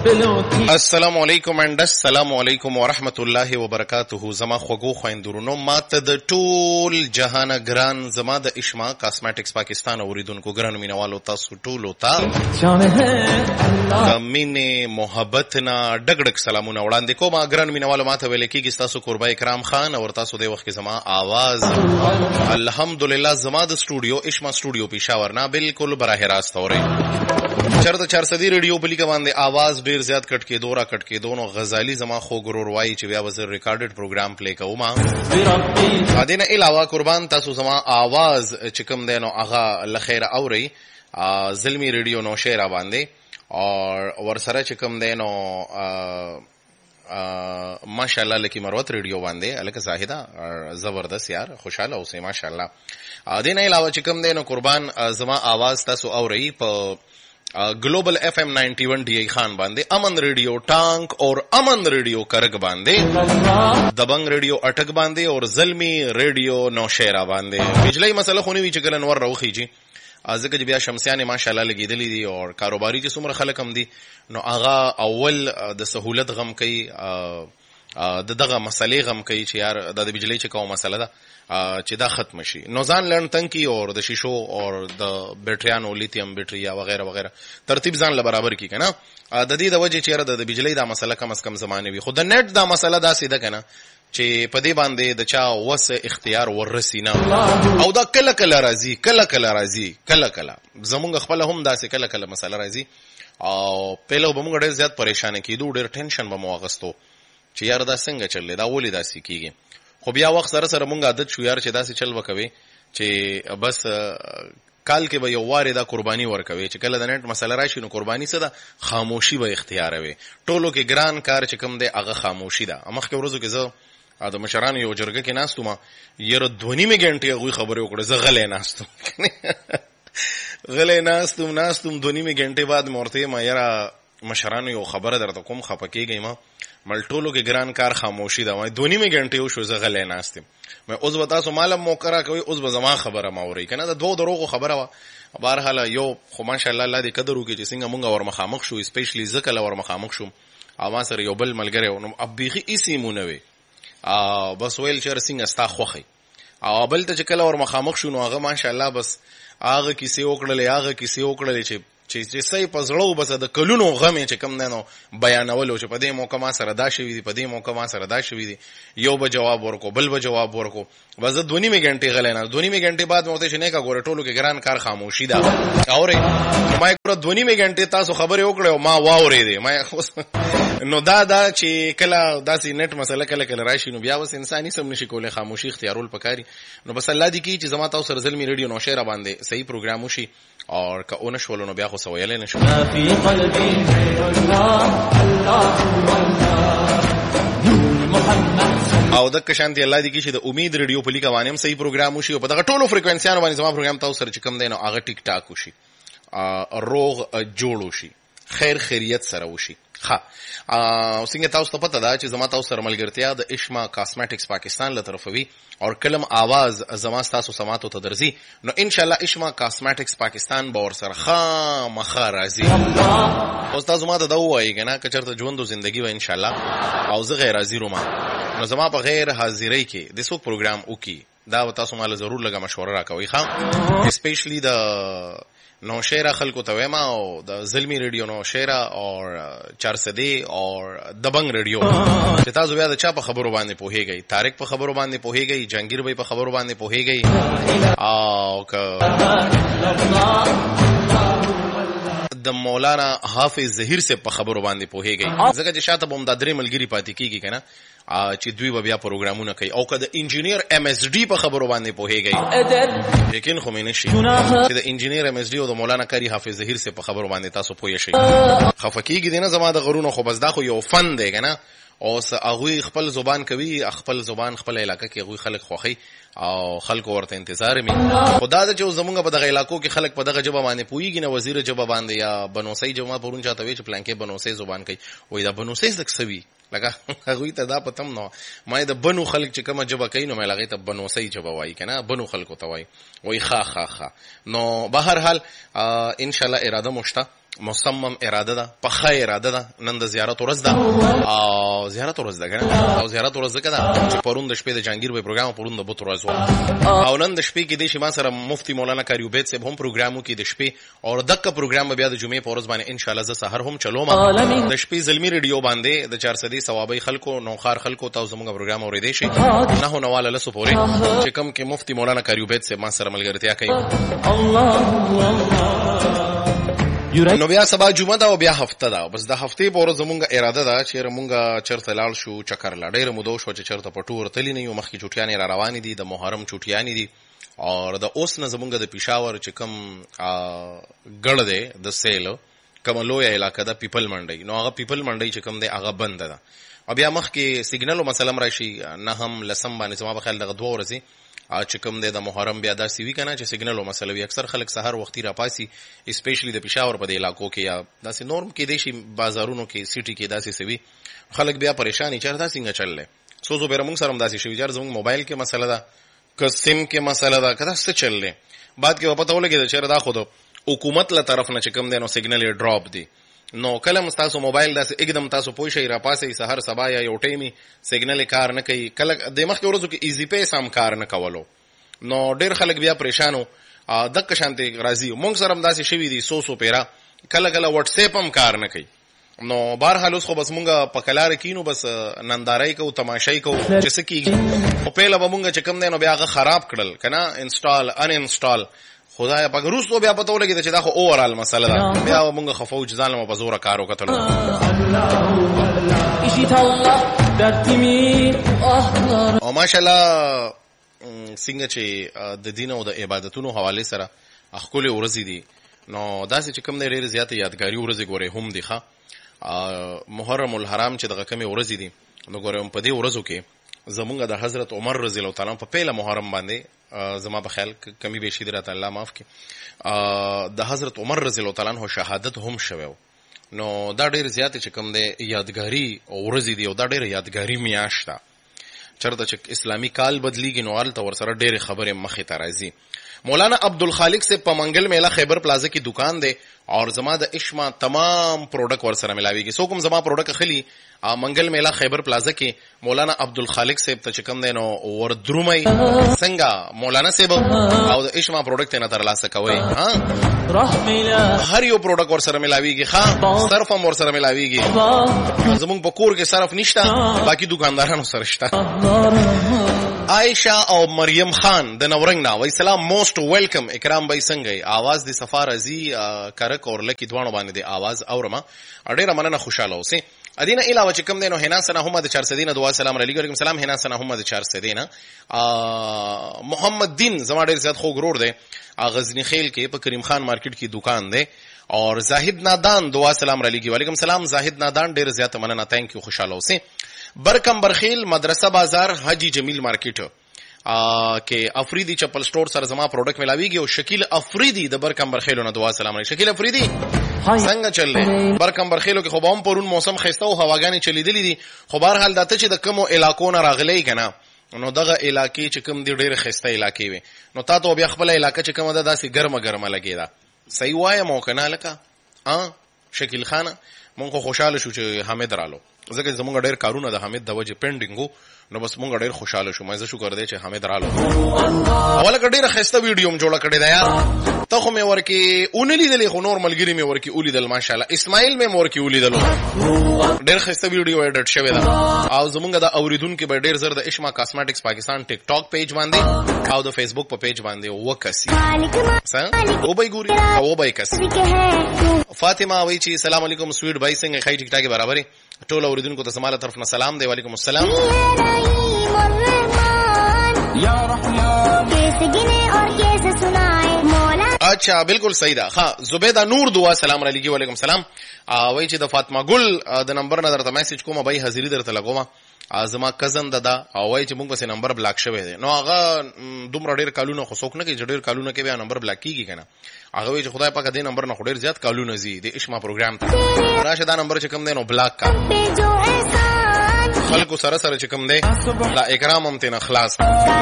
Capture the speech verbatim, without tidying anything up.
السلام علیکم اند السلام علیکم ورحمت الله وبرکاته. زما خوږو خويندورونو، ماته د ټول جهان ګران زما د اشما کاسمیټکس پاکستان اوریدونکو ګران مینوالو تاسو ټولو ته مینه محبت نه ډګ ډګ سلامونه وړاندې کوم. ګران مینوالو، ماته ویل کېږي تاسو قربای کرام خان او تاسو د وخت کې زما आवाज الحمدلله زما د سټوډیو اشما سټوډیو پېښور نه بالکل براه راست اوري. چرته چار صدی ریډیو په لیکه باندې आवाज ډیر زیات کټ کې دورا کټ کې دونو غزالی زما خو ګرور وای چې بیا وزر ریکارډډ پروګرام پلی کوم. ا دینه علاوه قربان تاسو زما आवाज چې کوم دینو هغه لخیر اوري زلمی ریډیو نو شیر باندې او ورسره چې کوم دینو ماشاءالله لکی مروت ریډیو باندې الکه زاهدا زبردست یار خوشاله اوسې ماشاءالله. ا دینه علاوه چې کوم دینو قربان زما आवाज تاسو اوري په global F M ninety one D I Khan बांधे, अमन रेडियो टांक और अमन रेडियो करग बांधे, दबंग रेडियो अटक बांधे और जलमी रेडियो नौशेरा बांधे. बिजली मसला होने भी चकल अनवर रौखी जी ځکه چې بیا شمسیانې ماشاءالله لګېدلې دي او کاروباري چې څومره خلک هم دي نو هغه اول د سهولت غم کوي، د دغه مسلې غم کوي چې یار د بجلی چې کوم مسله ده چې دا ختم شي. نو ځان لړن تنګي او د شیشو او د بیټریانو لیتیم بیټری یا وغیرہ وغیرہ ترتیب ځان له برابر کی کنه. د دې د وجه چې د بجلی دا مسله کم از کم زمانه وي، خو د نت دا مسله دا سیده کنه چې په دې باندې د چا وس اختیار ورسینه او دا کله کله راځي کله کله راځي کله کله زمونږ خپل هم داسې کله کله مسله راځي او پهلو به موږ ډېر زیات پریشان کېدو، ډېر ټینشن به مو واغستو چې یار دا څنګه چلې دا ولې داسې کیږي. خو بیا وخت سره سره مونږ عادت شو یار چې داسې چل وکوي چې بس کال کې به یو واره دا قرباني ورکوي چې کله د نت مسله راشي نو قرباني څه ده، خاموشي به اختیار وي. ټولو کې ګران کار چې کوم دی هغه خاموشي ده. مخکې ورځو کې زه د مشرانو یو جرګه کې ناستو ما یره دونی می غنټه غوي خبرې وکړه، زه غلې ناستم غلې ناستم ناستم دونی می غنټه بعد مورته ما یره مشرانو یو خبره درته کوم خپکیږي ما ملټولو کې ګران کار خاموشي ده. ما دونی می غنټه یو شو زه غلې ناستم. مې اوس وتا سو مالم موکرا کوي اوس به زما خبره ما اوري کنه دا دوه دروغه خبره وا. بهرحال یو خو ماشاءالله الله دې قدر وکړي چې څنګه مونږ ور مخامخ شو، سپیشلی زکه ور مخامخ شو اما سره یو بل ملګری نو ابيخي ایسیمونه وي ا بس ویل چې رسنګ استا خوخي او بل ته چې کله ور مخامخ شو نو هغه ماشاءالله بس هغه کیسې وکړلې هغه کیسې وکړلې چې چې سې پزړو بس د کلونو غمې چې کم نه بیانولو چې په دې موقع ما سره دا شوی دی په دې موقع ما سره دا شوی دی، یو به جواب ورکو بل به جواب ورکو. بس دونی می غنټه غلې نه دونی می غنټه بعد موته چې نه کا ګوره ټولو کې ګران کار خاموشي ده. اورې ما ګوره دونی می غنټه تاسو خبرې وکړو ما واورې دي ما نو دا دا چې کله داسې نت مسله کله کله راشي نو بیا وس انساني سم نشي کولای، خاموشي اختیارول پکاري. نو بس الله دې کی چې زما تاسو سره زلمی ریډیو نو شعر باندې صحیح پروګرام وشي اور که اون شولو نو بیا خو سویل نه شو. فی قلبی او دک شانتی الله دې کی چې د امید ریډیو په لیکه باندې هم صحیح پروګرام وشي او په دغه ټولو فریکوئنسیانو باندې زما پروګرام تاسو سره چې کوم دی نو هغه ټیک ټاک وشي، روغ جوړ وشي، خیر خیریت سره وشي. ها او څنګه تاسو ته پته ده چې زما تاسو سره ملګرتیا د اشما کاسمیټکس پاکستان له طرفوي او کلم आवाज زما تاسو سماتو ته درځي نو ان شاء الله اشما کاسمیټکس پاکستان به ور سره خامخا راځي. او تاسو ما ته دا وایي کنه که چېرته ژوند او ژوندۍ و ان شاء الله او زه غیر حاضر ما نو زما په غیر حاضرۍ کې د څو پروګرام وکي دا تاسو مال ضرور لګه مشوره راکوي ښا، اسپیشلی د نو شیرا خلکو ته ویما او د زلمی ریډیو نو شیرا او چار صدی او دبنګ ریډیو چې تاسو بیا د چا په خبرو باندې پوهیږئ، طارق په خبرو باندې پوهیږئ، جنگیر بھائی په خبرو باندې پوهیږئ او که د مولانا حافظ ظهیر سے په خبرو باندې پوهیږئ ځکه چې شاته بم د درې ملګری پاتې کیږي کنه چې دوی بیا پروګرامونه کوي او که د انجینیر ام اس ډي په خبرو باندې پوهیږئ لیکن خو مې نشي چې د انجینیر ام اس ډي او د مولانا کاری حافظ ظهیر سے په خبرو باندې تاسو پوه شئ. خفکیږي دینه زما د غرونو خو بس دا خو یو فن دی کنه او هغه خپل زبان کوي، خپل زبان خپل علاقې کې هغه خلک خوخي او خلکو ورته انتظار می. خدا دې چې زمونږ په دغه علاقو کې خلک په دغه جبه باندې پويږي نه وزیر جبه باندې یا بنوسي جمع پرون چاته وی چې پلان کې بنوسي زبان کوي وای دا بنوسي زک سوي لکه هغه ته دا پتم نو ما د بنو خلک چې کومه جبه کوي نو مې لګی ته بنوسي جبه وای کنه بنو خلکو ته وای وای خا خا خا. نو بهر حال ان شاء الله اراده مشته مصمم اراده ده، پخه اراده ده. نن د زیارت ورځ ده او زیارت ورځ ده کنه، او زیارت ورځ ده کنه چې پرون د شپې د جهانگیر به پروګرام پرون د بوت ورځ و، او نن د شپې کې د شي ما سره مفتی مولانا کاریوبید صاحب هم پروګرامو کې د شپې او دغه پروګرام بیا د جمعې په ورځ باندې ان شاء الله ز سحر هم چلوم د شپې زلمی ریډیو باندې د چار سدي ثوابي خلکو نوخار خلکو ته زموږ پروګرام اورېدې شي نه نواله لسو پورې چې کوم کې مفتی مولانا کاریوبید صاحب ما سره ملګرتیا کوي. نو بیا سبا جمعه ده او بیا هفته ده، بس د هفتې په ورځ زمونږ اراده ده چې مونږ چرته لاړ شو چکر لا ډېر مودو شو چې چرته په ټور تللی نه یو، مخکې چوټیانې را روانې دي، د محرم چوټیانې دي، او د اوس نه زمونږ د پېښور چې کوم ګړ دی د سیل کومه لویه علاقه ده پیپل منډۍ، نو هغه پیپل منډۍ چې کوم دی هغه بنده ده. او بیا مخکې سیګنلو مسله راشي نه هم لسم باندې زما په خیال دغه دوه ورځې چې کوم دی د محرم بیا داسې وي کنه چې سیګنلو مسله وي. اکثر خلک سحر وختي را پاسي اسپیشلی د پېښور په دې علاقو کې یا داسې نورم کې دی شي بازارونو کې سیټي کې داسې سوي خلک بیا پریشانی چرته څنګه چللې سو زو بیره موږ سره داسې شي چې زموږ موبایل کې مسله ده که سیم کې مسله ده کدا څه چللې بعد کې پته ولګي چې دا خود حکومت له طرف نه چې کوم دی نو سیګنل یې ډراپ دی. نو کله تاسو موبایل داسې एकदम تاسو پوه شئ را پاسې سحر سبا یا یو ټیمي سیګنل کار نه کوي، کله د مخ کې ورځو کې ایزی پې سم کار نه کولو، نو ډېر خلک بیا پریشانو دغه شانتي راځي. مونږ سره هم داسې شوي دي سو سو پیرا کله کله واتس اپ هم کار نه کوي. نو بهرحال اوس خو بس مونږ په کلار کینو بس نندارای کو تماشای کو چې څه کیږي، او پیله به مونږ چې کوم دی نو بیا هغه خراب کړل کنه انسټال ان انسټال خدای پاک روسو بیا پته ولګي چې دا خو اوورال مسله ده، بیا مونږ خفو چې ځان په زور کارو کتل. او ماشاءالله څنګه چې د دین او د عبادتونو حواله سره خپل ورځې دي، نو داسې چې کوم دی ډېر زیاته یادګاری ورځې ګوره هم دي ښه محرم الحرام چې دغه کمی ورځې دي، نو ګوره په دې ورځو کې زمونږ د حضرت عمر رضی الله تعالی په پیله محرم باندې زما په خیال کمی به شي درته الله معاف کړي د حضرت عمر رضی الله تعالی عنہ شهادت هم شوه، نو دا ډېر زیاته چې کوم دی یادګاری ورځې دي او دا ډېر یادګاری میاشت ده. چرته چې اسلامی کال بدلیږي نو الته ور سره ډېر خبره مخې ته راځي. مولانا عبدالخالق سے پمنگل میلا خیبر پلازا کی دکان دے اور زما د اشما تمام پروڈکٹ ور سره ملاویږي. سو کوم زما پروڈکٹ خلی منگل میلا خیبر پلازا کې مولانا عبدالخالق صاحب ته چکم دینو ور درومي څنګه مولانا صاحب او د اشما پروډکټ نه تر لاسه کوي ها هر یو پروډکټ ور سره ملاويږي ها صرف هم ور سره ملاويږي. زمونږ په کور کې صرف نشته باقي دکاندارانو سره شته. عائشہ او مریم خان د نورنګ نا وای سلام موست ویلکم اکرام بای څنګه आवाज د سفار ازي کرک اور لکی دوانو باندې د आवाज اورما ډیره مننه خوشاله اوسه. ادینه علاوه چې کوم دینو هنا سنا هم د چار سدینه دعا سلام علیکم سلام هنا سنا هم د چار سدینه محمد دین زما ډیر زیات خو ګرور دی غزنی خیل کې په کریم خان مارکیټ کې دکان دی اور زاهد نادان دعا سلام علیکم وعلیکم سلام زاهد نادان ډیر زیات مننه تھینک یو خوشاله اوسه. برکم برخیل مدرسہ بازار حاجی جمیل مارکیٹ کې افریدی چپل سٹور سره زما پروډکټ ملاویږي او شکیل افریدی د برکم برخیلو نه دعا سلام علیکم. شکیل افریدی څنګه چللې برکم برخیلو کې خو به هم پرون موسم خسته او هواګانی چلیدلې دي خو بهر حال دته چې د کومو علاقو نه راغلي کنه نو دغه علاقې چې کوم دی ډېر خسته علاقې وي نو تاسو بیا خپل علاقې چې کومه ده داسې ګرمه ګرمه لګي دا صحیح وایي مو کنه لکه ا شکیل خان مونږ خوشاله شو چې حمید رالو ځکه زمونږ ډېر کارونه د حمید د وجه پینډینګو نو بس مونږ ډېر خوشاله شو. مې زه شکر دی چې حمید رالو اوله ډېر خسته ویډیو م جوړه کړې ده یار ته خو مې ورکی اونلی دلې خو نور ملګری مې ورکی اولیدل ماشاءالله اسماعیل مې ورکی اولیدل ډېر خسته ویډیو ایډټ شوی ده او زمونږ د اوریدونکو به ډېر زر د اشما کاسمیټکس پاکستان ټیک ټاک پیج باندې او د فیسبوک په پیج باندې وکسي څنګه او به ګوري او به کسي. فاطمه وایي چې السلام علیکم سویټ بای څنګه خای ټیک ټاک برابرې ټول اوریدونکو ته سماله طرف نه سلام دی وعلیکم السلام. اچھا بالکل صحیح ده ها زبیده نور دعا سلام علیکم وعلیکم السلام. وای چې د فاطمه ګل د نمبر نه درته میسج کوم به حاضری درته لګوم ازما کزن ددا او وای چې موږ په نمبر بلاک شوی دی نو هغه دومره ډیر کالونه خو څوک نه کوي چې ډیر کالونه کې بیا نمبر بلاک کیږي کنه هغه وای چې خدای پاک دې نمبر نه ډیر زیات کالونه زی د اشما پروګرام ته راشه دا نمبر چې کوم دی نو بلاک کا خلکو سره سره چې کوم دی لا اکرام هم ته نه خلاص